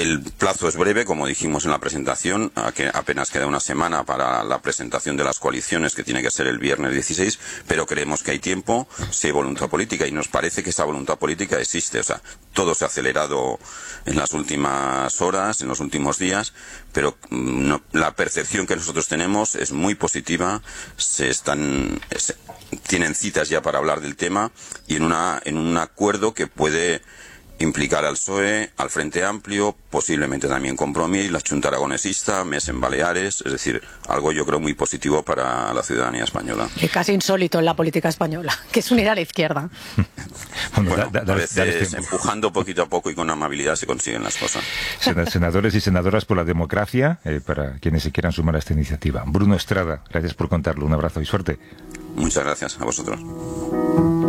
El plazo es breve, como dijimos en la presentación, que apenas queda una semana para la presentación de las coaliciones, que tiene que ser el viernes 16, pero creemos que hay tiempo, si hay voluntad política, y nos parece que esa voluntad política existe. O sea, todo se ha acelerado en las últimas horas, en los últimos días, pero la percepción que nosotros tenemos es muy positiva. Tienen citas ya para hablar del tema, y en un acuerdo que puede implicar al PSOE, al Frente Amplio, posiblemente también Compromís, la Xunta Aragonesista, MES en Baleares, es decir, algo yo creo muy positivo para la ciudadanía española. Y casi insólito en la política española, que es unir a la izquierda. Bueno, a veces empujando poquito a poco y con amabilidad se consiguen las cosas. Senadores y senadoras por la democracia, para quienes se quieran sumar a esta iniciativa. Bruno Estrada, gracias por contarlo, un abrazo y suerte. Muchas gracias a vosotros.